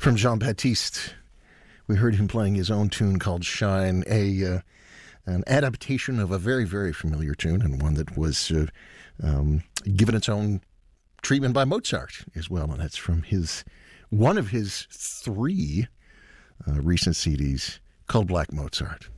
From Jean-Baptiste, we heard him playing his own tune called Shine, an adaptation of a very, very familiar tune, and one that was given its own treatment by Mozart as well. And that's from one of his three recent CDs called Black Mozart.